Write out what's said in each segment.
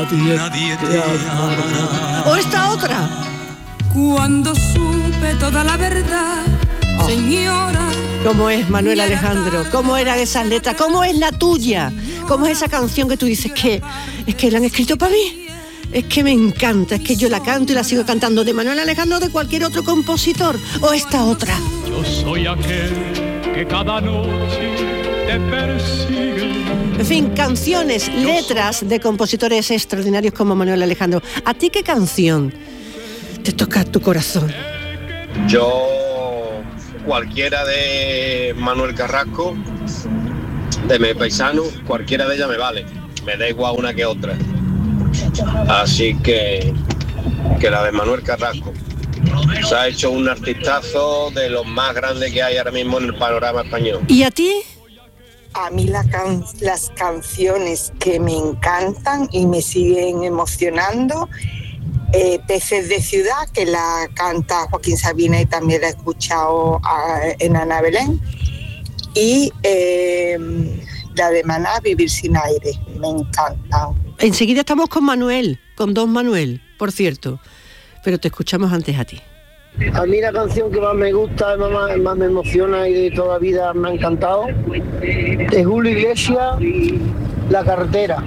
nadie te amará. O esta otra. Cuando supe toda la verdad, señora. ¿Cómo es Manuel Alejandro? ¿Cómo eran esas letras? ¿Cómo es la tuya? ¿Cómo es esa canción que tú dices que es que la han escrito para mí? Es que me encanta, es que yo la canto y la sigo cantando. ¿De Manuel Alejandro o de cualquier otro compositor? ¿O esta otra? Yo soy aquel que cada noche te persigue. En fin, canciones, letras de compositores extraordinarios como Manuel Alejandro. ¿A ti qué canción te toca tu corazón? Yo, cualquiera de Manuel Carrasco, de Mi Paisano, cualquiera de ellas me vale. Me da igual una que otra. Así que la de Manuel Carrasco. Se ha hecho un artistazo de los más grandes que hay ahora mismo en el panorama español. ¿Y a ti? A mí las canciones que me encantan y me siguen emocionando, Peces de Ciudad, que la canta Joaquín Sabina y también la he escuchado en Ana Belén, y la de Maná, Vivir sin aire, me encanta. Enseguida estamos con Manuel, con Don Manuel, por cierto, pero te escuchamos antes a ti. A mí la canción que más me gusta, más me emociona y de toda la vida me ha encantado, de Julio Iglesias, La Carretera.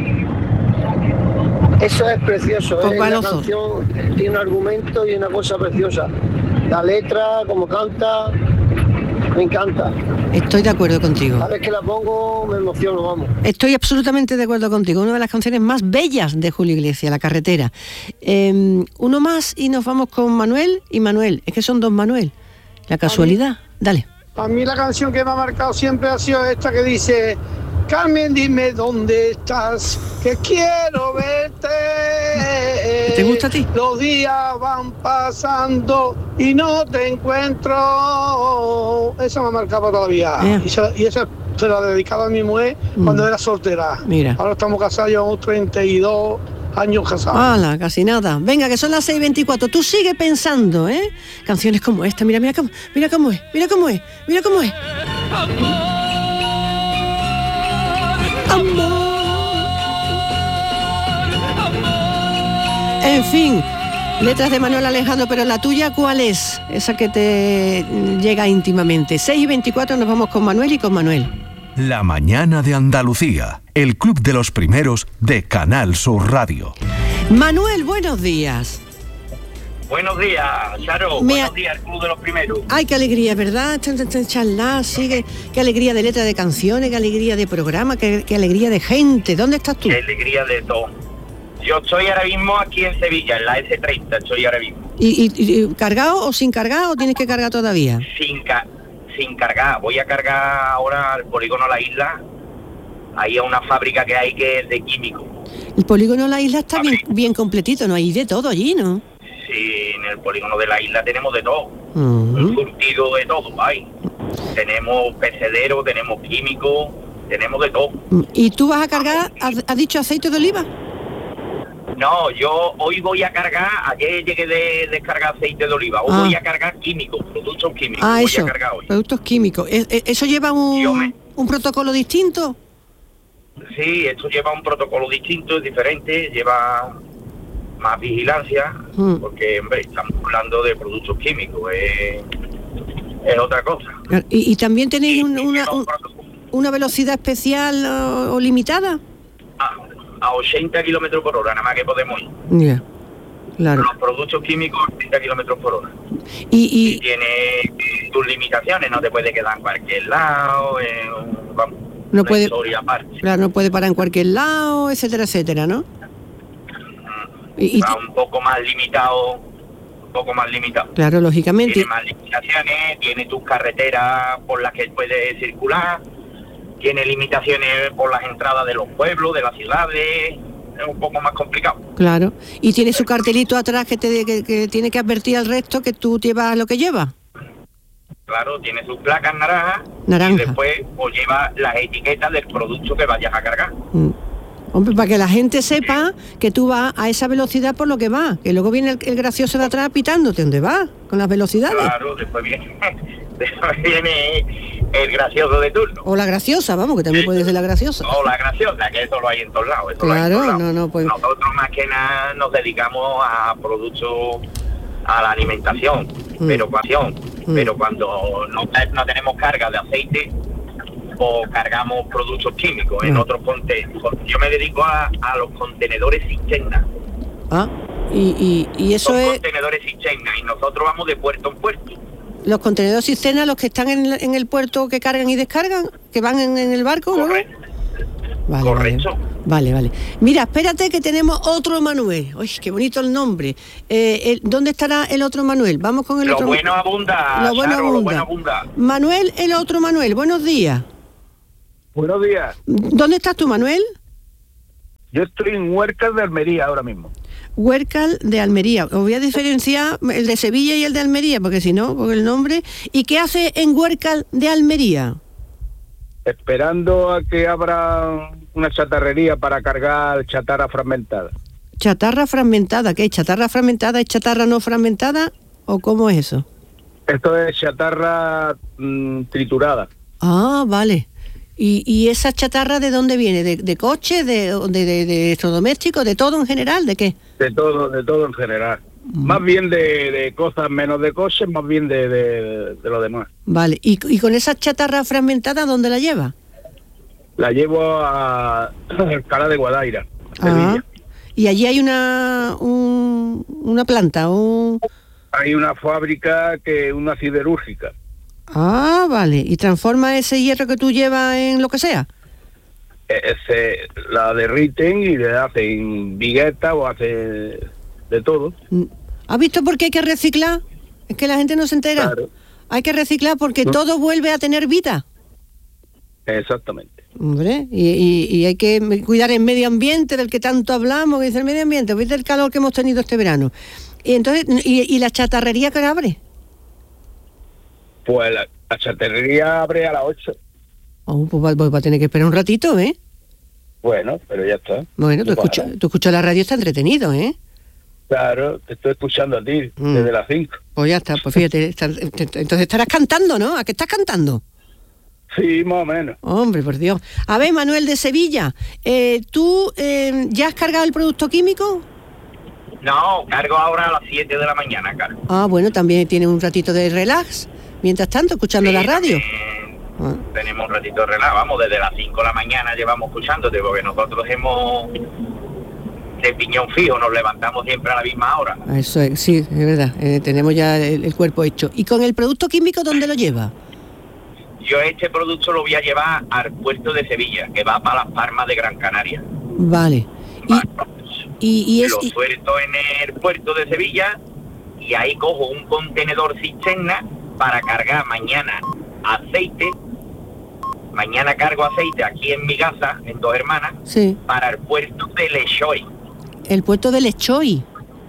Eso es precioso, la canción tiene un argumento y una cosa preciosa. La letra, como canta, me encanta. Estoy de acuerdo contigo. Cada vez que la pongo me emociono, vamos. Estoy absolutamente de acuerdo contigo. Una de las canciones más bellas de Julio Iglesias, La Carretera. Uno más y nos vamos con Manuel y Manuel. Es que son dos Manuel. La casualidad. Dale. A mí la canción que me ha marcado siempre ha sido esta que dice: Carmen, dime dónde estás, que quiero verte. ¿Te gusta a ti? Los días van pasando y no te encuentro. Esa me ha marcado todavía. Y esa se la dedicaba a mi mujer cuando era soltera. Mira. Ahora estamos casados, llevamos 32 años casados. ¡Hala! Casi nada. Venga, que son las 6:24. Tú sigue pensando, ¿eh? Canciones como esta. Mira cómo es. Mira cómo es. En fin, letras de Manuel Alejandro, pero la tuya, ¿cuál es? Esa que te llega íntimamente. 6:24, nos vamos con Manuel y con Manuel. La mañana de Andalucía, el club de los primeros de Canal Sur Radio. Manuel, buenos días. Buenos días, Charo. Buenos días, el club de los primeros. Ay, qué alegría, ¿verdad? Charlar, sigue. Qué alegría de letra de canciones, qué alegría de programa, qué alegría de gente. ¿Dónde estás tú? Qué alegría de todo. Yo estoy ahora mismo aquí en Sevilla, en la S30, estoy ahora mismo. ¿Y cargado o sin cargar o tienes que cargar todavía? Sin cargar. Voy a cargar ahora al polígono La Isla, ahí a una fábrica que hay que es de químicos. El polígono La Isla está bien completito, ¿no? Hay de todo allí, ¿no? Sí, en el polígono de La Isla tenemos de todo. Un surtido de todo hay. Tenemos pecedero, tenemos químicos, tenemos de todo. ¿Y tú vas a cargar, has dicho aceite de oliva? No, yo hoy voy a cargar, ayer llegué de descargar aceite de oliva, hoy voy a cargar químicos, productos químicos, voy a cargar hoy. Productos químicos. ¿Eso lleva un protocolo distinto? Sí, esto lleva un protocolo distinto, es diferente, lleva más vigilancia, porque hombre, estamos hablando de productos químicos, es otra cosa. ¿Y también tenéis una velocidad especial o limitada? A 80 kilómetros por hora, nada más que podemos ir. Ya, claro. Los productos químicos, 80 kilómetros por hora. Y tiene tus limitaciones, no te puede quedar en cualquier lado, no puede, historia aparte. Claro, no puede parar en cualquier lado, etcétera, etcétera, ¿no? Va un poco más limitado. Claro, lógicamente. Tiene más limitaciones, tiene tus carreteras por las que puedes circular, tiene limitaciones por las entradas de los pueblos, de las ciudades, es un poco más complicado. Claro, y tiene su cartelito atrás que tiene que advertir al resto que tú llevas lo que llevas. Claro, tiene sus placas naranja. Y después lleva las etiquetas del producto que vayas a cargar. Hombre, para que la gente sepa que tú vas a esa velocidad por lo que vas, que luego viene el gracioso de atrás pitándote, ¿dónde vas? Con las velocidades. Claro, después viene viene el gracioso de turno. O la graciosa, vamos, que también puede ser la graciosa. O la graciosa, que eso lo hay en todos lados. Claro, no, pues... Nosotros más que nada nos dedicamos a productos, a la alimentación, pero cuando no tenemos carga de aceite, o cargamos productos químicos en otros contenedores. Yo me dedico a los contenedores cisterna. Y eso son es... contenedores cisterna, y nosotros vamos de puerto en puerto. Los contenedores cisterna, los que están en el puerto, que cargan y descargan, que van en el barco, correcto. ¿No? Vale, Correcto. Vale. Mira, espérate que tenemos otro Manuel. Uy, qué bonito el nombre. ¿Dónde estará el otro Manuel? Vamos con el otro. Lo bueno abunda. Manuel, el otro Manuel. Buenos días. Buenos días. ¿Dónde estás tú, Manuel? Yo estoy en Huércal de Almería ahora mismo. Huércal de Almería. Os voy a diferenciar el de Sevilla y el de Almería, porque si no, con el nombre. ¿Y qué hace en Huércal de Almería? Esperando a que abra una chatarrería para cargar chatarra fragmentada. ¿Chatarra fragmentada? ¿Qué es? ¿Chatarra fragmentada es chatarra no fragmentada? ¿O cómo es eso? Esto es chatarra triturada. Ah, vale. ¿Y esa chatarra de dónde viene? ¿De coche? ¿De electrodomésticos? ¿De todo en general? ¿De qué? De todo en general. Más bien de cosas, menos de coches, más bien de lo demás. Vale. ¿Y con esa chatarra fragmentada dónde la lleva? la llevo a Alcalá de Guadaira, Sevilla. Y allí hay una planta, Hay una fábrica una siderúrgica. Ah, vale. ¿Y transforma ese hierro que tú llevas en lo que sea? La derriten y le hacen vigueta o hacen de todo. ¿Has visto por qué hay que reciclar? Es que la gente no se entera. Claro. Hay que reciclar porque todo vuelve a tener vida. Exactamente. Hombre, y hay que cuidar el medio ambiente del que tanto hablamos, que dice el medio ambiente, ¿viste el calor que hemos tenido este verano? Y entonces, ¿y la chatarrería que abre? Pues la chatarrería abre a las 8. Oh, pues va a tener que esperar un ratito, ¿eh? Bueno, pero ya está. Bueno, tú escuchas la radio, está entretenido, ¿eh? Claro, te estoy escuchando a ti desde las 5. Pues ya está, pues fíjate, entonces estarás cantando, ¿no? ¿A qué estás cantando? Sí, más o menos. Hombre, por Dios. A ver, Manuel de Sevilla, ¿tú ya has cargado el producto químico? No, cargo ahora a las 7 de la mañana, cargo. Ah, bueno, también tiene un ratito de relax, mientras tanto, escuchando la radio. Tenemos un ratito de relax, vamos, desde las 5 de la mañana llevamos escuchándote, porque nosotros hemos de piñón fijo, nos levantamos siempre a la misma hora. Eso es, sí, es verdad, tenemos ya el cuerpo hecho. ¿Y con el producto químico dónde lo lleva? Yo este producto lo voy a llevar al puerto de Sevilla, que va para Las Palmas de Gran Canaria. Vale. Lo suelto en el puerto de Sevilla y ahí cojo un contenedor cisterna para cargar mañana aceite. Mañana cargo aceite aquí en mi casa, en Dos Hermanas, sí, para el puerto de Lechoy. ¿El puerto de Lechoy?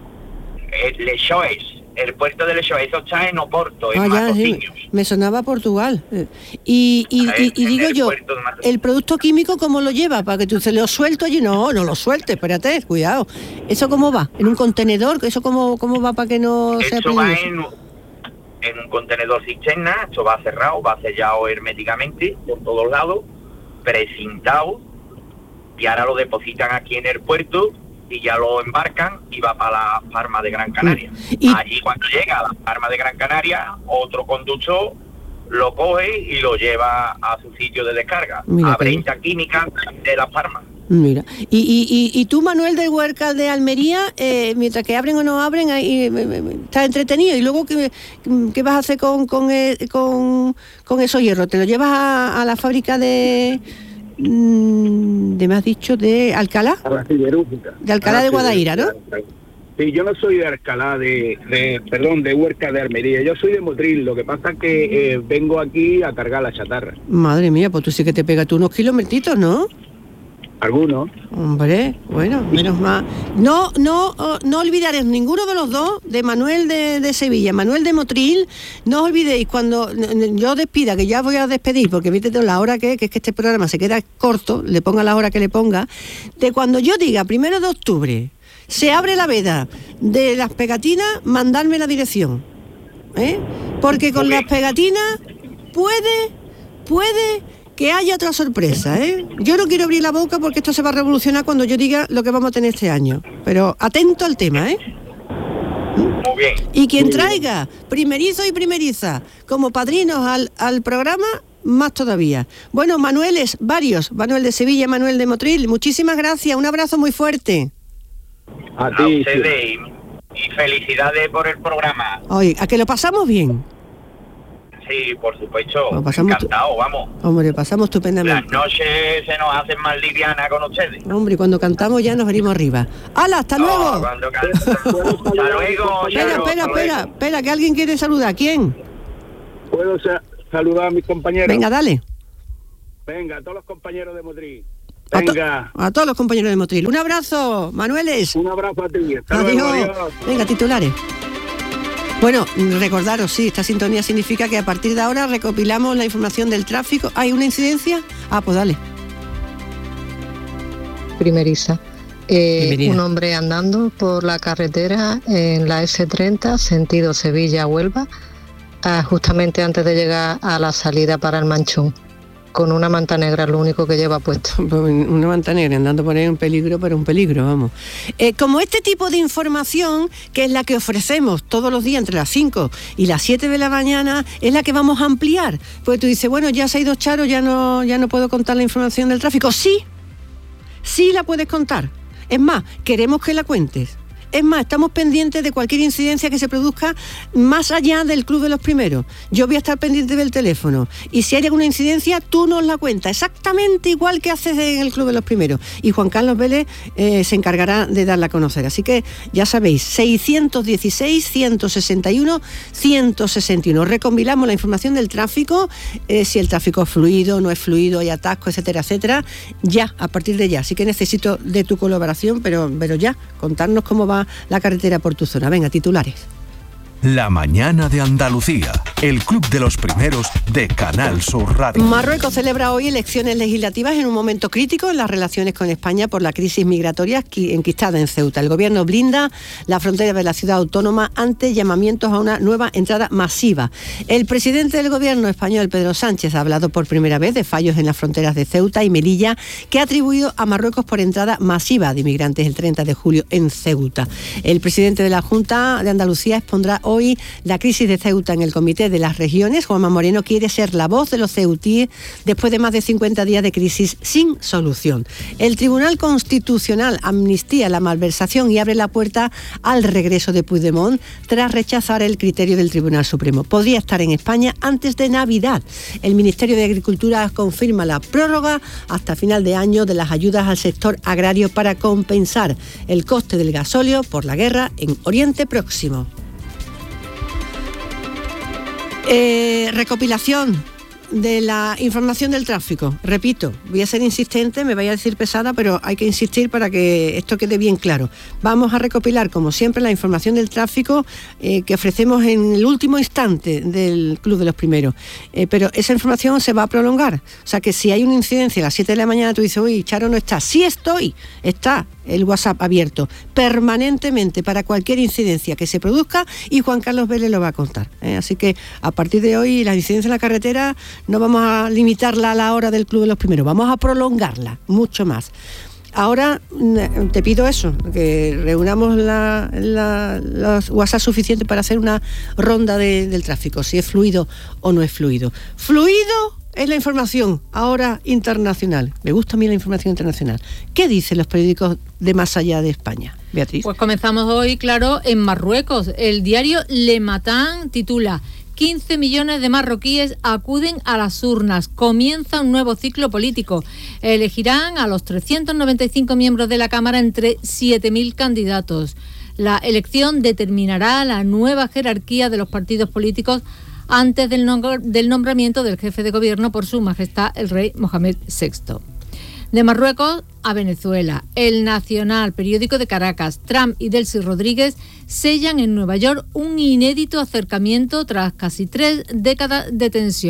El puerto de Lechoy, eso está en Oporto, en Matosinhos. Sí, me sonaba Portugal. Y digo yo, ¿el producto químico cómo lo lleva? Para que tú se lo suelto allí. No lo sueltes, espérate, cuidado. ¿Eso cómo va? ¿En un contenedor? ¿Eso cómo va para que no sea peligroso? Eso va en un contenedor cisterna, esto va cerrado, va sellado herméticamente por todos lados, precintado, y ahora lo depositan aquí en el puerto y ya lo embarcan y va para Las Palmas de Gran Canaria. Allí cuando llega a Las Palmas de Gran Canaria, otro conductor lo coge y lo lleva a su sitio de descarga, a Brenta Química de Las Palmas. Mira, y tú, Manuel de Huércal de Almería, mientras que abren o no abren, ahí estás entretenido. Y luego, ¿qué vas a hacer con esos hierros? ¿Te lo llevas a la fábrica me has dicho, de Alcalá? A la siderúrgica. De Alcalá de Guadaira, ¿no? Sí, yo no soy de Alcalá, de Huércal de Almería. Yo soy de Motril. Lo que pasa es que vengo aquí a cargar la chatarra. Madre mía, pues tú sí que te pegas tú unos kilometritos, ¿no? Algunos. Hombre, bueno, menos mal. No olvidaréis ninguno de los dos, de Manuel de Sevilla, Manuel de Motril. No os olvidéis cuando yo despida, que ya voy a despedir, porque viste la hora que es que este programa se queda corto, le ponga la hora que le ponga, de cuando yo diga 1 de octubre, se abre la veda de las pegatinas, mandarme la dirección. Porque con las pegatinas puede que haya otra sorpresa, Yo no quiero abrir la boca porque esto se va a revolucionar cuando yo diga lo que vamos a tener este año. Pero atento al tema, Muy bien. Y quien traiga primerizo y primeriza como padrinos al programa, más todavía. Bueno, Manueles, varios. Manuel de Sevilla, Manuel de Motril, muchísimas gracias. Un abrazo muy fuerte. A ti, ustedes y felicidades por el programa. Oye, ¿a que lo pasamos bien? Sí, por supuesto. Encantado, vamos. Hombre, pasamos estupendamente. Las noches se nos hacen más livianas con ustedes. Hombre, cuando cantamos ya nos venimos arriba. ¡Hala, hasta luego! Hasta luego. Espera, que alguien quiere saludar. ¿Quién? ¿Puedo saludar a mis compañeros? Venga, dale. Venga, a todos los compañeros de Motril. Venga. A todos los compañeros de Motril. Un abrazo, Manueles. Un abrazo a ti. Adiós. Venga, titulares. Bueno, recordaros, sí, esta sintonía significa que a partir de ahora recopilamos la información del tráfico. ¿Hay una incidencia? Pues dale. Primeriza. Un hombre andando por la carretera en la S30, sentido Sevilla-Huelva, justamente antes de llegar a la salida para el Manchón, con una manta negra, lo único que lleva puesto. Una manta negra, andando por ahí un peligro, pero un peligro, vamos. Como este tipo de información, que es la que ofrecemos todos los días entre las 5 y las 7 de la mañana, es la que vamos a ampliar. Porque tú dices, bueno, ya se ha ido Charo, ya no puedo contar la información del tráfico. Sí la puedes contar. Es más, queremos que la cuentes. Es más, estamos pendientes de cualquier incidencia que se produzca más allá del Club de los Primeros. Yo voy a estar pendiente del teléfono. Y si hay alguna incidencia, tú nos la cuentas. Exactamente igual que haces en el Club de los Primeros. Y Juan Carlos Vélez se encargará de darla a conocer. Así que ya sabéis, 616-161-161. Recompilamos la información del tráfico, si el tráfico es fluido, no es fluido, hay atasco, etcétera, etcétera. Ya, a partir de ya. Así que necesito de tu colaboración, pero ya, contarnos cómo va la carretera por tu zona. Venga, titulares. La mañana de Andalucía, el Club de los Primeros de Canal Sur Radio. Marruecos celebra hoy elecciones legislativas en un momento crítico en las relaciones con España por la crisis migratoria enquistada en Ceuta. El gobierno blinda la frontera de la ciudad autónoma ante llamamientos a una nueva entrada masiva. El presidente del gobierno español, Pedro Sánchez, ha hablado por primera vez de fallos en las fronteras de Ceuta y Melilla que ha atribuido a Marruecos por entrada masiva de inmigrantes el 30 de julio en Ceuta. El presidente de la Junta de Andalucía expondrá hoy la crisis de Ceuta en el Comité de las Regiones. Juanma Moreno quiere ser la voz de los ceutíes después de más de 50 días de crisis sin solución. El Tribunal Constitucional amnistía la malversación y abre la puerta al regreso de Puigdemont tras rechazar el criterio del Tribunal Supremo. Podría estar en España antes de Navidad. El Ministerio de Agricultura confirma la prórroga hasta final de año de las ayudas al sector agrario para compensar el coste del gasóleo por la guerra en Oriente Próximo. Recopilación de la información del tráfico. Repito, voy a ser insistente, me vaya a decir pesada, pero hay que insistir para que esto quede bien claro. Vamos a recopilar, como siempre, la información del tráfico que ofrecemos en el último instante del Club de los Primeros. Pero esa información se va a prolongar. O sea que si hay una incidencia a las 7 de la mañana, tú dices, uy, Charo no está. Sí estoy, está el WhatsApp abierto permanentemente para cualquier incidencia que se produzca y Juan Carlos Vélez lo va a contar. Así que a partir de hoy la incidencia en la carretera no vamos a limitarla a la hora del Club de los Primeros, vamos a prolongarla mucho más. Ahora te pido eso, que reunamos los WhatsApp suficientes para hacer una ronda del tráfico, si es fluido o no es fluido. Fluido es la información ahora internacional. Me gusta a mí la información internacional. ¿Qué dicen los periódicos de más allá de España, Beatriz? Pues comenzamos hoy, claro, en Marruecos. El diario Le Matin titula: 15 millones de marroquíes acuden a las urnas. Comienza un nuevo ciclo político. Elegirán a los 395 miembros de la Cámara entre 7.000 candidatos. La elección determinará la nueva jerarquía de los partidos políticos antes del nombramiento del jefe de gobierno por su majestad el rey Mohamed VI. De Marruecos a Venezuela, El Nacional, periódico de Caracas, Trump y Delcy Rodríguez sellan en Nueva York un inédito acercamiento tras casi 3 décadas de tensión.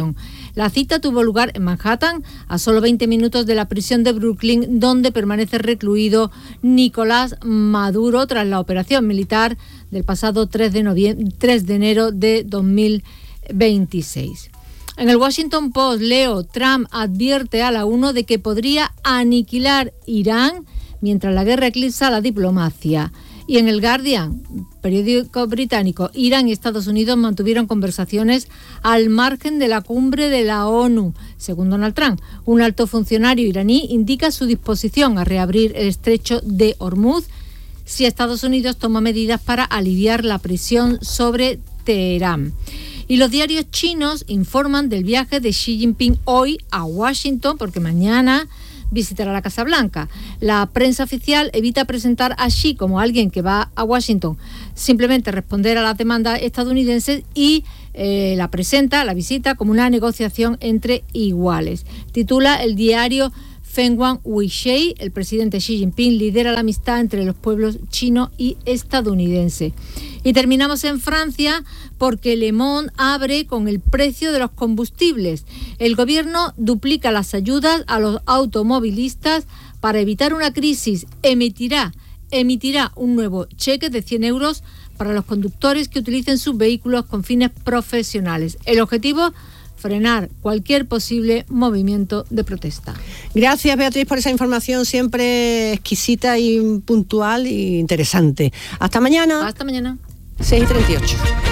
La cita tuvo lugar en Manhattan, a solo 20 minutos de la prisión de Brooklyn, donde permanece recluido Nicolás Maduro tras la operación militar del pasado 3 de enero de 2026. En el Washington Post leo: Trump advierte a la ONU de que podría aniquilar Irán mientras la guerra eclipsa la diplomacia. Y en el Guardian, periódico británico, Irán y Estados Unidos mantuvieron conversaciones al margen de la cumbre de la ONU. Según Donald Trump, un alto funcionario iraní indica su disposición a reabrir el estrecho de Hormuz si Estados Unidos toma medidas para aliviar la presión sobre Teherán. Y los diarios chinos informan del viaje de Xi Jinping hoy a Washington, porque mañana visitará la Casa Blanca. La prensa oficial evita presentar a Xi como alguien que va a Washington, simplemente responder a las demandas estadounidenses, y la presenta, la visita, como una negociación entre iguales. Titula el diario Fenghuan Weishai: el presidente Xi Jinping lidera la amistad entre los pueblos chino y estadounidense. Y terminamos en Francia, porque Le Monde abre con el precio de los combustibles. El gobierno duplica las ayudas a los automovilistas para evitar una crisis. Emitirá un nuevo cheque de 100 euros para los conductores que utilicen sus vehículos con fines profesionales. El objetivo: frenar cualquier posible movimiento de protesta. Gracias, Beatriz, por esa información siempre exquisita y puntual e interesante. Hasta mañana. Hasta mañana. 6:38.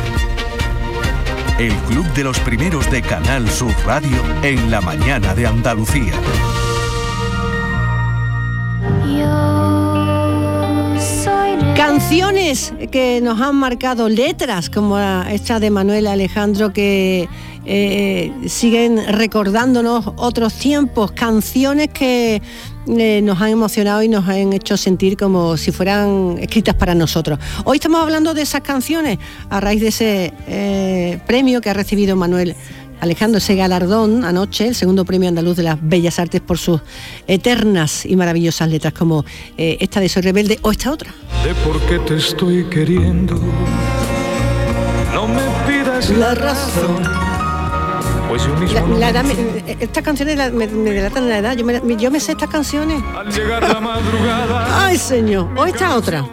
El Club de los Primeros de Canal Sur Radio en la mañana de Andalucía. Canciones que nos han marcado, letras como esta de Manuel Alejandro, que siguen recordándonos otros tiempos, canciones que nos han emocionado y nos han hecho sentir como si fueran escritas para nosotros. Hoy estamos hablando de esas canciones a raíz de ese premio que ha recibido Manuel Alejandro, ese galardón anoche, el segundo premio andaluz de las Bellas Artes, por sus eternas y maravillosas letras, como esta de Soy Rebelde o esta otra. De por qué te estoy queriendo, no me pidas la razón. Pues yo mismo estas canciones me delatan la edad. Yo me sé estas canciones. Al llegar la madrugada. Ay, señor. O esta otra.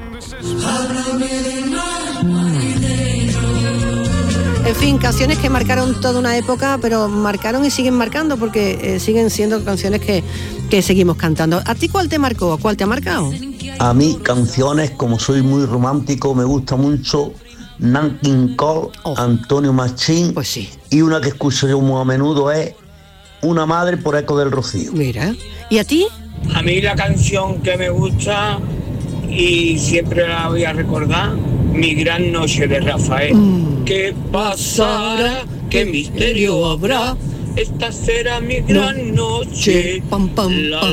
En fin, canciones que marcaron toda una época, pero marcaron y siguen marcando, porque siguen siendo canciones que seguimos cantando. ¿A ti cuál te marcó? ¿Cuál te ha marcado? A mí, canciones, como soy muy romántico, me gusta mucho Nat King Cole, Antonio Machín. Pues sí. Y una que escucho yo muy a menudo es Una madre por Eco del Rocío. Mira. ¿Y a ti? A mí la canción que me gusta y siempre la voy a recordar, Mi gran noche, de Rafael. ¿Qué pasará? ¿Qué misterio habrá? Esta será mi gran noche. Pam, pam,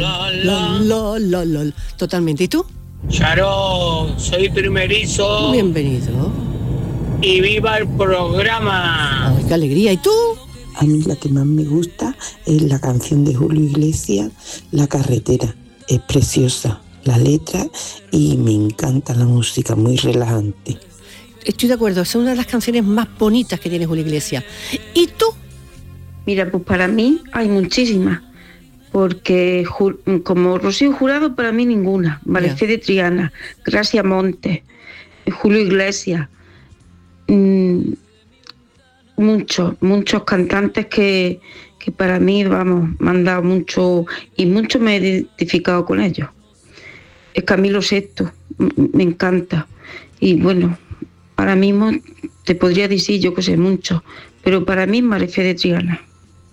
pam. Totalmente. ¿Y tú? Charo, soy primerizo. Bienvenido. Y viva el programa. Ay, qué alegría. ¿Y tú? A mí la que más me gusta es la canción de Julio Iglesias, La carretera. Es preciosa la letra y me encanta la música, muy relajante. Estoy de acuerdo, es una de las canciones más bonitas que tiene Julio Iglesias. ¿Y tú? Mira, pues para mí hay muchísimas, porque como Rocío Jurado, para mí ninguna. Marifé de Triana, Gracia Montes, Julio Iglesias, muchos cantantes que para mí, vamos, me han dado mucho, y mucho me he identificado con ellos. Camilo Sesto, me encanta. Y bueno, ahora mismo te podría decir, yo que sé, mucho, pero para mí Marifé de Triana,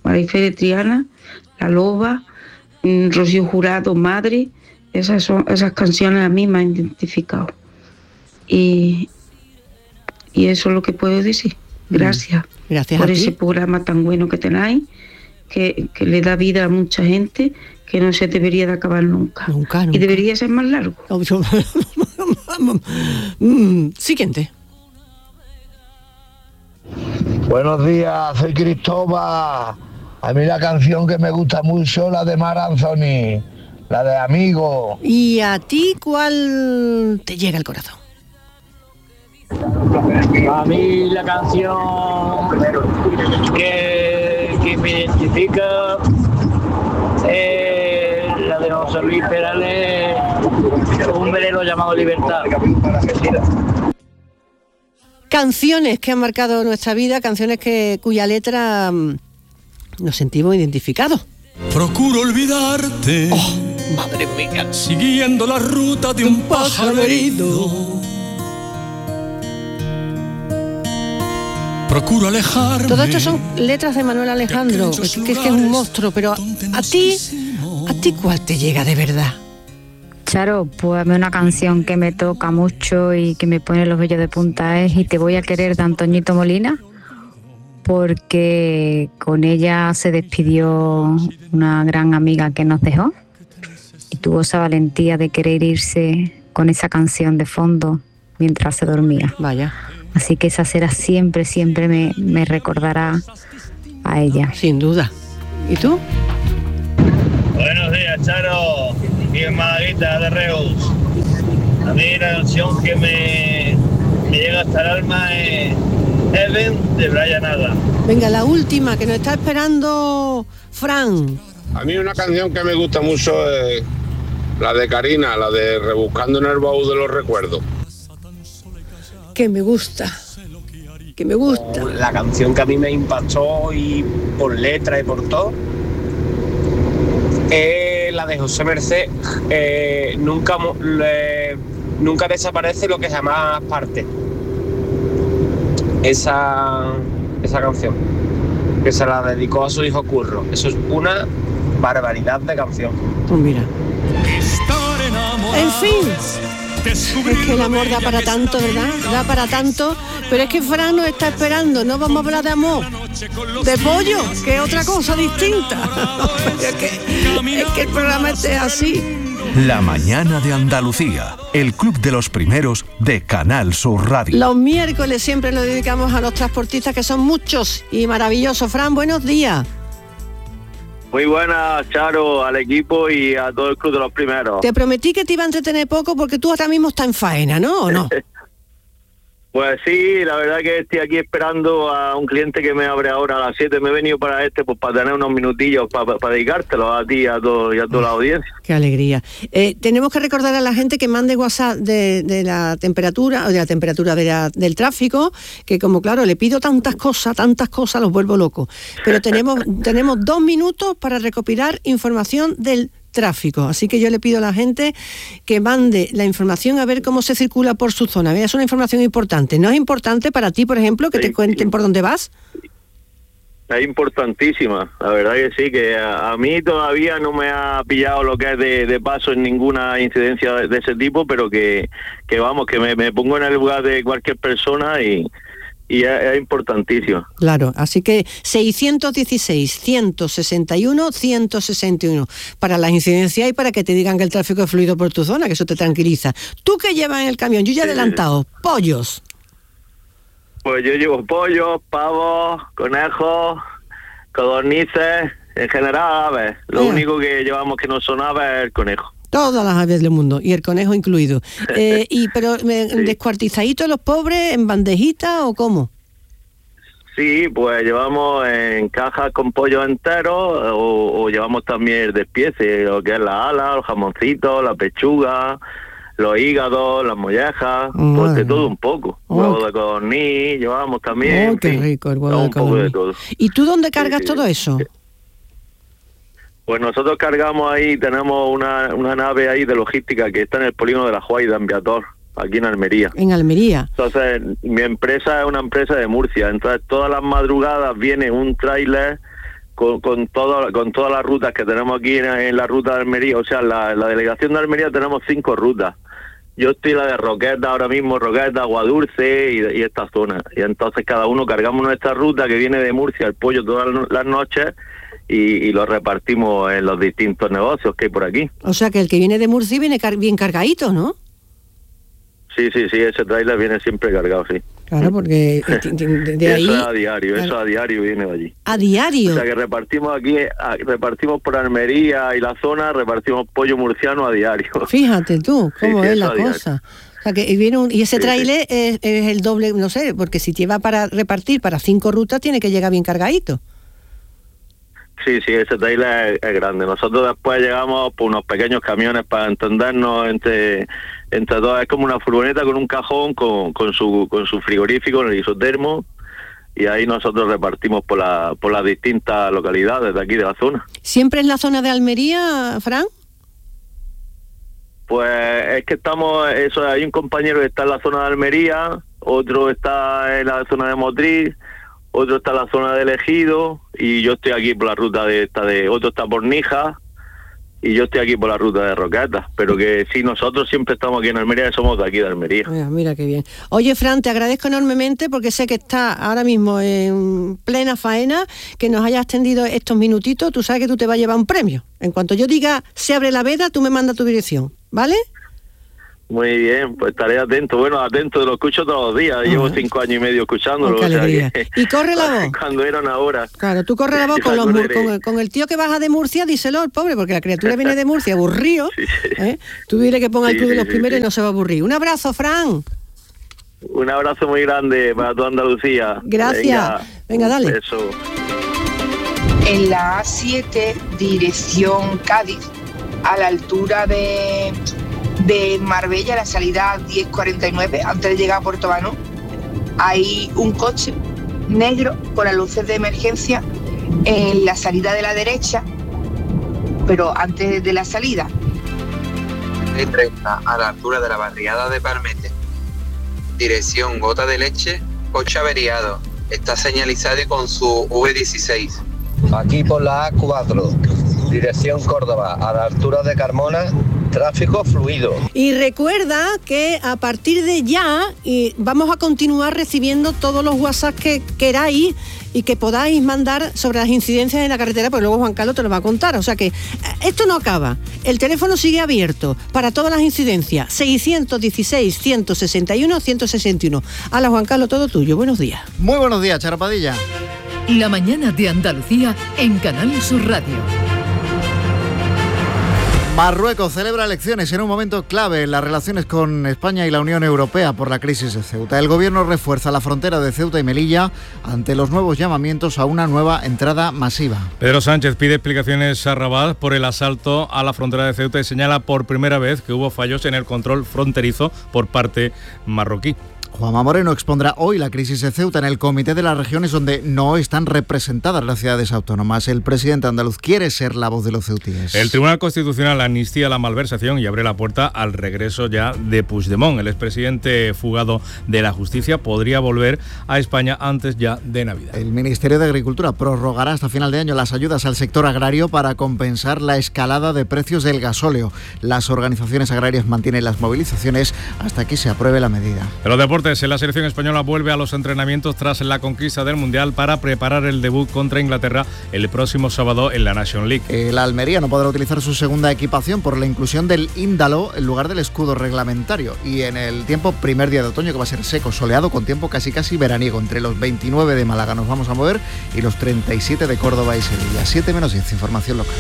La Loba, Rocío Jurado, Madre, esas canciones a mí me han identificado. Y eso es lo que puedo decir. Gracias. Gracias por a ti. Ese programa tan bueno que tenéis, que le da vida a mucha gente, que no se debería de acabar nunca. Nunca. Y debería ser más largo. Siguiente. Buenos días, soy Cristóbal. A mí la canción que me gusta mucho, la de Mar Anthony, la de Amigo. ¿Y a ti cuál te llega al corazón? A mí la canción que que me identifica la de José Luis Perales, Un velero llamado Libertad. Canciones que han marcado nuestra vida, canciones cuya letra nos sentimos identificados. Procuro olvidarte. Madre mía. Siguiendo la ruta de un pájaro herido. Procuro alejarme. Todo esto son letras de Manuel Alejandro, que es un monstruo, pero ¿a ti cuál te llega de verdad? Charo, pues a mí una canción que me toca mucho y que me pone los vellos de punta es Y te voy a querer, de Antoñito Molina, porque con ella se despidió una gran amiga que nos dejó y tuvo esa valentía de querer irse con esa canción de fondo mientras se dormía. Vaya. Así que esa será siempre, siempre me recordará a ella. Sin duda. ¿Y tú? Buenos días, Charo. Bien, Malaguita de Reus. A mí la canción que me llega hasta el alma es Heaven de Brian Adams. Venga, la última que nos está esperando Fran. A mí una canción que me gusta mucho es la de Karina, la de Rebuscando en el baúl de los recuerdos. Que me gusta. La canción que a mí me impactó y por letra y por todo es la de José Merced, nunca desaparece lo que jamás parte. Esa canción, que se la dedicó a su hijo Curro. Eso es una barbaridad de canción. Pues mira. En fin. Es que el amor da para tanto, ¿verdad? Da para tanto. Pero es que Fran nos está esperando. No vamos a hablar de amor, de pollo, que es otra cosa distinta. es que el programa esté así. La mañana de Andalucía, el club de los primeros de Canal Sur Radio. Los miércoles siempre lo dedicamos a los transportistas, que son muchos y maravillosos. Fran, buenos días. Muy buenas, Charo, al equipo y a todo el club de los primeros. Te prometí que te iba a entretener poco porque tú ahora mismo estás en faena, ¿no? ¿O no? Pues sí, la verdad que estoy aquí esperando a un cliente que me abre ahora a las 7. Me he venido para pues para tener unos minutillos para dedicártelo a ti y a toda la audiencia. Qué alegría. Tenemos que recordar a la gente que mande WhatsApp de la temperatura, o de la temperatura del tráfico, que como claro, le pido tantas cosas, los vuelvo locos. Pero tenemos 2 minutos para recopilar información del tráfico, así que yo le pido a la gente que mande la información a ver cómo se circula por su zona. Es una información importante. ¿No es importante para ti, por ejemplo, que te cuenten por dónde vas? Es importantísima, la verdad que sí, que a mí todavía no me ha pillado lo que es de paso en ninguna incidencia de ese tipo, pero que vamos, que me pongo en el lugar de cualquier persona y es importantísimo. Claro, así que 616-161-161 para las incidencias y para que te digan que el tráfico es fluido por tu zona, que eso te tranquiliza. ¿Tú qué llevas en el camión? Yo ya he adelantado, pollos. Pues yo llevo pollos, pavos, conejos, codornices, en general aves. Lo único que llevamos que no son aves es el conejo. Todas las aves del mundo, y el conejo incluido. Pero ¿descuartizaditos los pobres, en bandejitas o cómo? Sí, pues llevamos en cajas con pollo enteros o llevamos también el despiece, lo que es la ala, los jamoncitos, la pechuga, los hígados, las mollejas, pues de todo un poco. Huevo de codorniz llevamos también. ¡Oh, qué rico el huevo de codorniz! Un poco de todo. ¿Y tú dónde cargas todo eso? Pues nosotros cargamos ahí, tenemos una nave ahí de logística que está en el polígono de La Juaida, en Viator, aquí en Almería. En Almería. Entonces, mi empresa es una empresa de Murcia, entonces todas las madrugadas viene un tráiler con todas las rutas que tenemos aquí en la ruta de Almería, o sea, la delegación de Almería tenemos 5 rutas. Yo estoy la de Roqueta ahora mismo, Roqueta, Aguadulce y esta zona. Y entonces cada uno cargamos nuestra ruta que viene de Murcia, el pollo todas las noches, y lo repartimos en los distintos negocios que hay por aquí. O sea que el que viene de Murcia viene bien cargadito, ¿no? Sí, ese tráiler viene siempre cargado, sí. Claro, porque de ahí... Eso es a diario, claro. Eso a diario viene de allí. ¿A diario? O sea que repartimos aquí, repartimos por Almería y la zona, repartimos pollo murciano a diario. Fíjate tú, cómo es la cosa. O sea que viene y ese tráiler es el doble, no sé, porque si lleva para repartir para 5 rutas tiene que llegar bien cargadito. Sí, ese trailer es grande. Nosotros después llegamos por unos pequeños camiones para entendernos entre todos. Es como una furgoneta con un cajón con su frigorífico, el isotermo, y ahí nosotros repartimos por las distintas localidades de aquí de la zona. ¿Siempre en la zona de Almería, Fran? Pues es que hay un compañero que está en la zona de Almería, otro está en la zona de Motril, otro está en la zona de Ejido, y yo estoy aquí por la ruta otro está por Níjar, y yo estoy aquí por la ruta de Roquetas. Pero que sí, nosotros siempre estamos aquí en Almería, somos de aquí de Almería. Mira qué bien. Oye, Fran, te agradezco enormemente porque sé que estás ahora mismo en plena faena, que nos hayas atendido estos minutitos. Tú sabes que tú te vas a llevar un premio. En cuanto yo diga se abre la veda, tú me mandas tu dirección, ¿vale? Muy bien, pues estaré atento. Bueno, atento, lo escucho todos los días. Llevo 5 años y medio escuchándolo. Qué alegría. Y corre la voz. Cuando era una hora. Claro, tú corre la voz con el tío que baja de Murcia, díselo al pobre, porque la criatura viene de Murcia, aburrido. Sí. Tú dile que ponga el club de los primeros y no se va a aburrir. Un abrazo, Fran. Un abrazo muy grande para toda Andalucía. Gracias. Venga, dale. Eso. En la A7, dirección Cádiz, a la altura de Marbella, la salida 10:49, antes de llegar a Puerto Banús, hay un coche negro con las luces de emergencia en la salida de la derecha, pero antes de la salida. De 30 a la altura de la barriada de Palmete, dirección Gota de Leche, coche averiado, está señalizado con su V16. Aquí por la A4, dirección Córdoba, a la altura de Carmona, tráfico fluido. Y recuerda que a partir de ya vamos a continuar recibiendo todos los WhatsApp que queráis y que podáis mandar sobre las incidencias en la carretera, porque luego Juan Carlos te lo va a contar. O sea que esto no acaba. El teléfono sigue abierto para todas las incidencias. 616 161 161. Hala, Juan Carlos, todo tuyo. Buenos días. Muy buenos días, Charo Padilla. La mañana de Andalucía en Canal Sur Radio. Marruecos celebra elecciones en un momento clave en las relaciones con España y la Unión Europea por la crisis de Ceuta. El gobierno refuerza la frontera de Ceuta y Melilla ante los nuevos llamamientos a una nueva entrada masiva. Pedro Sánchez pide explicaciones a Rabat por el asalto a la frontera de Ceuta y señala por primera vez que hubo fallos en el control fronterizo por parte marroquí. Juanma Moreno expondrá hoy la crisis de Ceuta en el Comité de las Regiones, donde no están representadas las ciudades autónomas. El presidente andaluz quiere ser la voz de los ceutíes. El Tribunal Constitucional amnistía la malversación y abre la puerta al regreso ya de Puigdemont. El expresidente fugado de la justicia podría volver a España antes ya de Navidad. El Ministerio de Agricultura prorrogará hasta final de año las ayudas al sector agrario para compensar la escalada de precios del gasóleo. Las organizaciones agrarias mantienen las movilizaciones hasta que se apruebe la medida. De los deportes, la selección española vuelve a los entrenamientos tras la conquista del Mundial para preparar el debut contra Inglaterra el próximo sábado en la National League. El Almería no podrá utilizar su segunda equipación por la inclusión del índalo en lugar del escudo reglamentario, y en el tiempo primer día de otoño, que va a ser seco, soleado, con tiempo casi veraniego. Entre los 29 de Málaga nos vamos a mover y los 37 de Córdoba y Sevilla. 7:10, información local.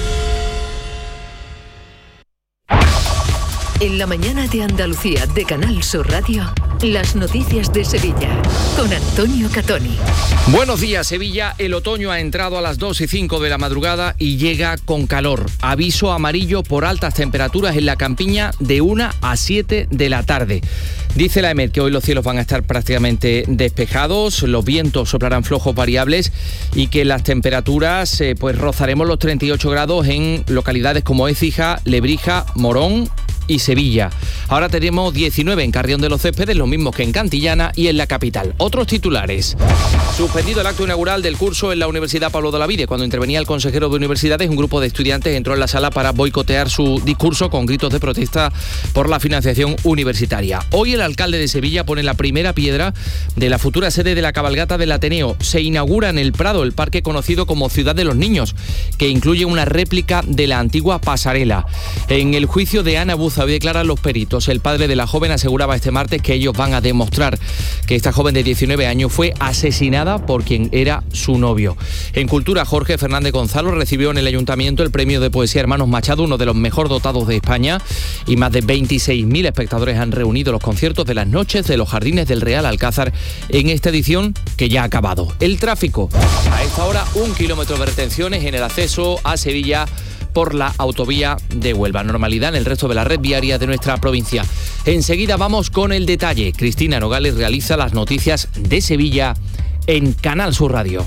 En la mañana de Andalucía de Canal Sur Radio, las noticias de Sevilla con Antonio Catoni. Buenos días, Sevilla. El otoño ha entrado a las 2:05 de la madrugada y llega con calor. Aviso amarillo por altas temperaturas en la campiña de 1 a 7 de la tarde. Dice la EMET que hoy los cielos van a estar prácticamente despejados, los vientos soplarán flojos variables y que las temperaturas pues rozaremos los 38 grados en localidades como Écija, Lebrija, Morón y Sevilla. Ahora tenemos 19 en Carrión de los Céspedes, los mismos que en Cantillana y en la capital. Otros titulares. Suspendido el acto inaugural del curso en la Universidad Pablo de Olavide. Cuando intervenía el consejero de Universidades, un grupo de estudiantes entró en la sala para boicotear su discurso con gritos de protesta por la financiación universitaria. Hoy el alcalde de Sevilla pone la primera piedra de la futura sede de la cabalgata del Ateneo. Se inaugura en el Prado el parque conocido como Ciudad de los Niños, que incluye una réplica de la antigua pasarela. En el juicio de Ana Buza hoy declaran los peritos. delitos. El padre de la joven aseguraba este martes que ellos van a demostrar que esta joven de 19 años fue asesinada por quien era su novio. En Cultura, Jorge Fernández Gonzalo recibió en el Ayuntamiento el premio de poesía Hermanos Machado, uno de los mejor dotados de España, y más de 26.000 espectadores han reunido los conciertos de las noches de los Jardines del Real Alcázar en esta edición que ya ha acabado. El tráfico. A esta hora, 1 kilómetro de retenciones en el acceso a Sevilla por la autovía de Huelva. Normalidad en el resto de la red viaria de nuestra provincia. Enseguida vamos con el detalle. Cristina Nogales realiza las noticias de Sevilla en Canal Sur Radio.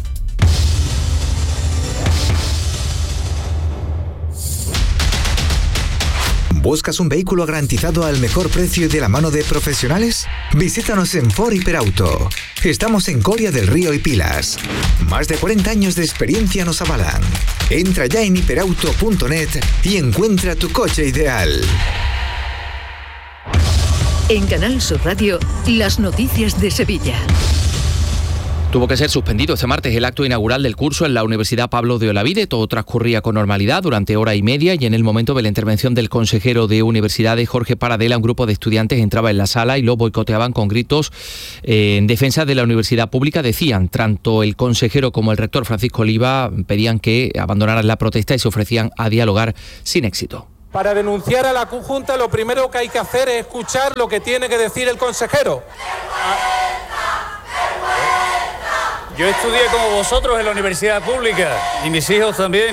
¿Buscas un vehículo garantizado al mejor precio y de la mano de profesionales? Visítanos en Ford Hiperauto. Estamos en Coria del Río y Pilas. Más de 40 años de experiencia nos avalan. Entra ya en hiperauto.net y encuentra tu coche ideal. En Canal Sur Radio, las noticias de Sevilla. Tuvo que ser suspendido este martes el acto inaugural del curso en la Universidad Pablo de Olavide. Todo transcurría con normalidad durante hora y media y en el momento de la intervención del consejero de Universidades, Jorge Paradela, un grupo de estudiantes entraba en la sala y lo boicoteaban con gritos en defensa de la universidad pública. Decían, tanto el consejero como el rector Francisco Oliva pedían que abandonaran la protesta y se ofrecían a dialogar sin éxito. Para denunciar a la Junta, lo primero que hay que hacer es escuchar lo que tiene que decir el consejero. Yo estudié como vosotros en la universidad pública y mis hijos también.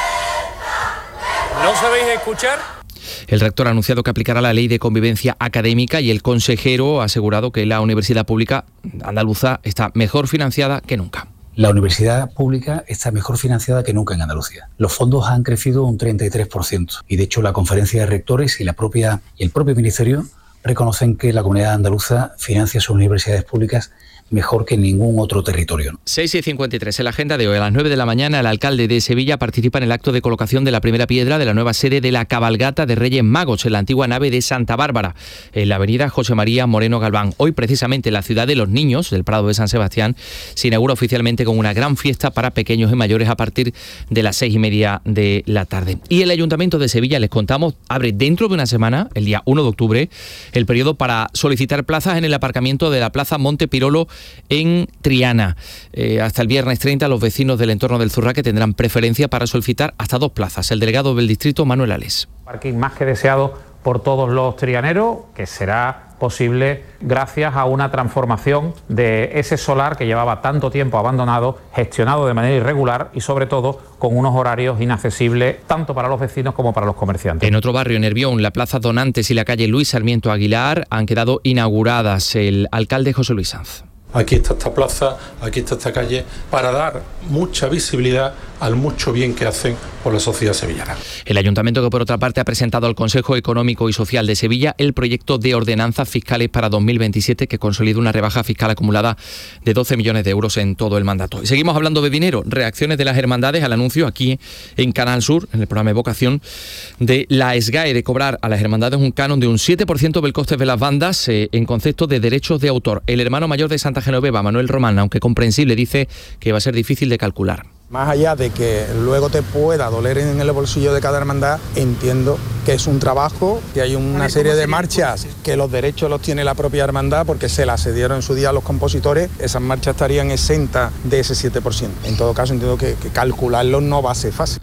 ¿No sabéis escuchar? El rector ha anunciado que aplicará la ley de convivencia académica y el consejero ha asegurado que la universidad pública andaluza está mejor financiada que nunca. La universidad pública está mejor financiada que nunca en Andalucía. Los fondos han crecido un 33% y de hecho la conferencia de rectores y el propio ministerio reconocen que la comunidad andaluza financia sus universidades públicas mejor que en ningún otro territorio. 6:53 en la agenda de hoy. A las 9 de la mañana, el alcalde de Sevilla participa en el acto de colocación de la primera piedra de la nueva sede de la cabalgata de Reyes Magos en la antigua nave de Santa Bárbara, en la avenida José María Moreno Galván. Hoy, precisamente, la ciudad de los niños, del Prado de San Sebastián, se inaugura oficialmente con una gran fiesta para pequeños y mayores a partir de las 6:30 de la tarde. Y el Ayuntamiento de Sevilla, les contamos, abre dentro de una semana, el día 1 de octubre, el periodo para solicitar plazas en el aparcamiento de la Plaza Monte Pirolo en Triana. Hasta el viernes 30 los vecinos del entorno del Zurraque tendrán preferencia para solicitar hasta 2 plazas. El delegado del distrito, Manuel Ales. Parking más que deseado por todos los trianeros, que será posible gracias a una transformación de ese solar que llevaba tanto tiempo abandonado, gestionado de manera irregular y sobre todo con unos horarios inaccesibles tanto para los vecinos como para los comerciantes. En otro barrio, en Nervión, la Plaza Donantes y la calle Luis Sarmiento Aguilar han quedado inauguradas. El alcalde José Luis Sanz. Aquí está esta plaza, aquí está esta calle, para dar mucha visibilidad al mucho bien que hacen por la sociedad sevillana. El ayuntamiento, que por otra parte ha presentado al Consejo Económico y Social de Sevilla el proyecto de ordenanzas fiscales para 2027 que consolida una rebaja fiscal acumulada de 12 millones de euros en todo el mandato. Y seguimos hablando de dinero. Reacciones de las hermandades al anuncio aquí en Canal Sur, en el programa Evocación, de la SGAE de cobrar a las hermandades un canon de un 7% del coste de las bandas en concepto de derechos de autor. El hermano mayor de Santa Genoveva, Manuel Román, aunque comprensible, dice que va a ser difícil de calcular. Más allá de que luego te pueda doler en el bolsillo de cada hermandad, entiendo que es un trabajo, que hay una serie de marchas que los derechos los tiene la propia hermandad porque se las cedieron en su día a los compositores. Esas marchas estarían exentas de ese 7%. En todo caso, entiendo que calcularlo no va a ser fácil.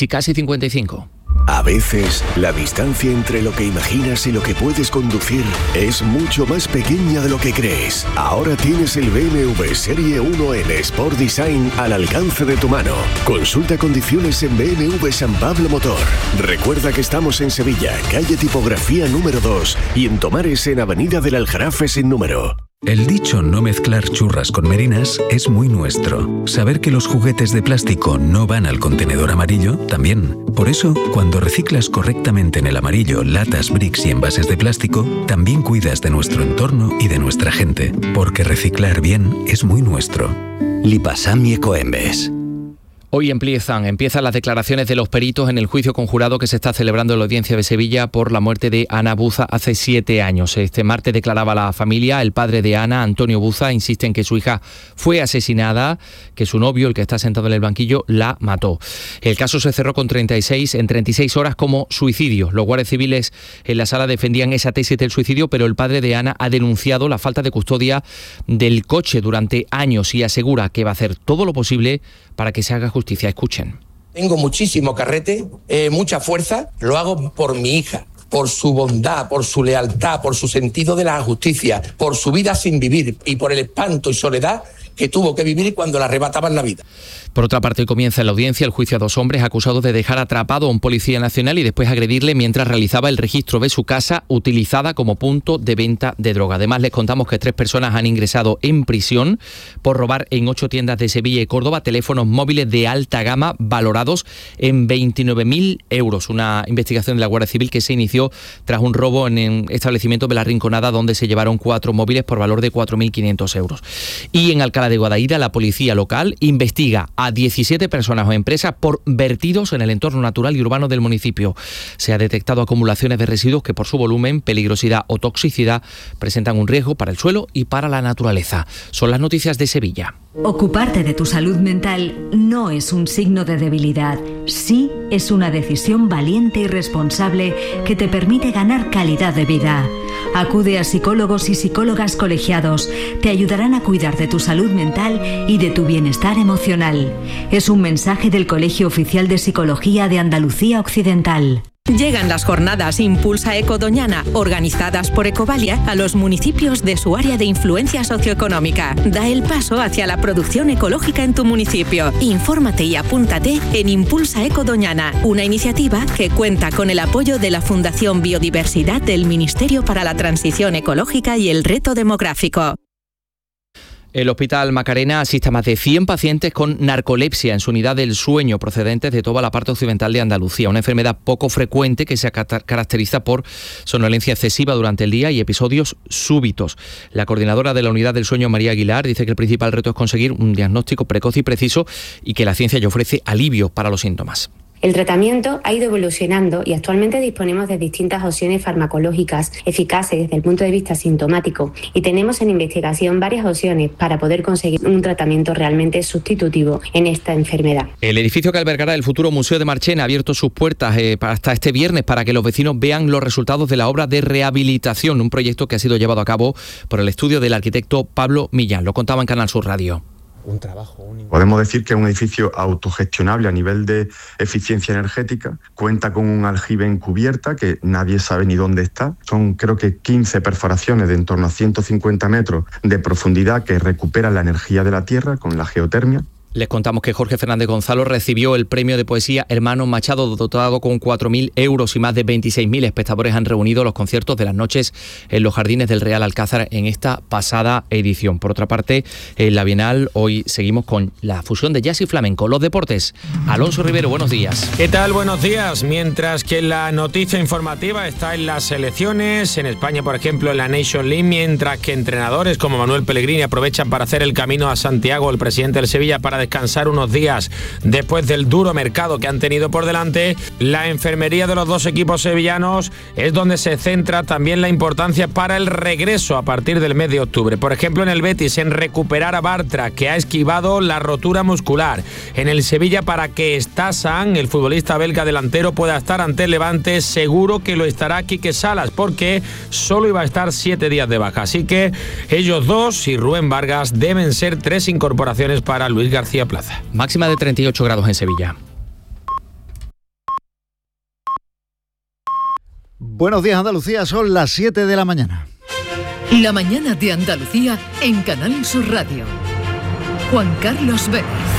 6:55. A veces, la distancia entre lo que imaginas y lo que puedes conducir es mucho más pequeña de lo que crees. Ahora tienes el BMW Serie 1N Sport Design al alcance de tu mano. Consulta condiciones en BMW San Pablo Motor. Recuerda que estamos en Sevilla, calle Tipografía número 2 y en Tomares en Avenida del Aljarafe sin número. El dicho no mezclar churras con merinas es muy nuestro. Saber que los juguetes de plástico no van al contenedor amarillo, también. Por eso, cuando reciclas correctamente en el amarillo latas, bricks y envases de plástico, también cuidas de nuestro entorno y de nuestra gente. Porque reciclar bien es muy nuestro. Lipasam y Ecoembes. Hoy empiezan las declaraciones de los peritos en el juicio conjurado que se está celebrando en la audiencia de Sevilla por la muerte de Ana Buza hace 7 años. Este martes declaraba la familia. El padre de Ana, Antonio Buza, insiste en que su hija fue asesinada, que su novio, el que está sentado en el banquillo, la mató. El caso se cerró en 36 horas como suicidio. Los guardias civiles en la sala defendían esa tesis del suicidio, pero el padre de Ana ha denunciado la falta de custodia del coche durante años y asegura que va a hacer todo lo posible para que se haga justicia. Escuchen. Tengo muchísimo carrete, mucha fuerza, lo hago por mi hija, por su bondad, por su lealtad, por su sentido de la justicia, por su vida sin vivir y por el espanto y soledad que tuvo que vivir cuando le arrebataban la vida. Por otra parte, comienza en la audiencia el juicio a 2 hombres acusados de dejar atrapado a un policía nacional y después agredirle mientras realizaba el registro de su casa utilizada como punto de venta de droga. Además, les contamos que 3 personas han ingresado en prisión por robar en 8 tiendas de Sevilla y Córdoba teléfonos móviles de alta gama valorados en 29.000 euros. Una investigación de la Guardia Civil que se inició tras un robo en el establecimiento de La Rinconada, donde se llevaron 4 móviles por valor de 4.500 euros. Y en Alcalá de Guadaira, la policía local investiga a 17 personas o empresas por vertidos en el entorno natural y urbano del municipio. Se ha detectado acumulaciones de residuos que por su volumen, peligrosidad o toxicidad presentan un riesgo para el suelo y para la naturaleza. Son las noticias de Sevilla. Ocuparte de tu salud mental no es un signo de debilidad, sí es una decisión valiente y responsable que te permite ganar calidad de vida. Acude a psicólogos y psicólogas colegiados, te ayudarán a cuidar de tu salud mental y de tu bienestar emocional. Es un mensaje del Colegio Oficial de Psicología de Andalucía Occidental. Llegan las jornadas Impulsa Eco Doñana, organizadas por Ecovalia, a los municipios de su área de influencia socioeconómica. Da el paso hacia la producción ecológica en tu municipio. Infórmate y apúntate en Impulsa Eco Doñana, una iniciativa que cuenta con el apoyo de la Fundación Biodiversidad del Ministerio para la Transición Ecológica y el Reto Demográfico. El Hospital Macarena asiste a más de 100 pacientes con narcolepsia en su unidad del sueño procedentes de toda la parte occidental de Andalucía, una enfermedad poco frecuente que se caracteriza por somnolencia excesiva durante el día y episodios súbitos. La coordinadora de la unidad del sueño, María Aguilar, dice que el principal reto es conseguir un diagnóstico precoz y preciso y que la ciencia ya ofrece alivio para los síntomas. El tratamiento ha ido evolucionando y actualmente disponemos de distintas opciones farmacológicas eficaces desde el punto de vista sintomático y tenemos en investigación varias opciones para poder conseguir un tratamiento realmente sustitutivo en esta enfermedad. El edificio que albergará el futuro Museo de Marchena ha abierto sus puertas hasta este viernes para que los vecinos vean los resultados de la obra de rehabilitación, un proyecto que ha sido llevado a cabo por el estudio del arquitecto Pablo Millán. Lo contaba en Canal Sur Radio. Un trabajo único. Podemos decir que es un edificio autogestionable a nivel de eficiencia energética, cuenta con un aljibe en cubierta que nadie sabe ni dónde está. Son creo que 15 perforaciones de en torno a 150 metros de profundidad que recuperan la energía de la tierra con la geotermia. Les contamos que Jorge Fernández Gonzalo recibió el premio de poesía Hermanos Machado, dotado con 4.000 euros y más de 26.000 espectadores han reunido los conciertos de las noches en los jardines del Real Alcázar en esta pasada edición. Por otra parte, en la Bienal hoy seguimos con la fusión de jazz y flamenco. Los deportes. Alonso Rivero, buenos días. ¿Qué tal? Buenos días. Mientras que la noticia informativa está en las selecciones, en España, por ejemplo, en la Nation League, mientras que entrenadores como Manuel Pellegrini aprovechan para hacer el camino a Santiago, el presidente del Sevilla, para descansar unos días después del duro mercado que han tenido por delante. La enfermería de los 2 equipos sevillanos es donde se centra también la importancia para el regreso a partir del mes de octubre. Por ejemplo, en el Betis, en recuperar a Bartra, que ha esquivado la rotura muscular. En el Sevilla, para que Stassan, el futbolista belga delantero, pueda estar ante el Levante, seguro que lo estará Quique Salas, porque solo iba a estar 7 días de baja. Así que ellos 2 y Rubén Vargas deben ser 3 incorporaciones para Luis García Plaza. Máxima de 38 grados en Sevilla. Buenos días, Andalucía, son las 7 de la mañana. La mañana de Andalucía en Canal Sur Radio. Juan Carlos Vélez.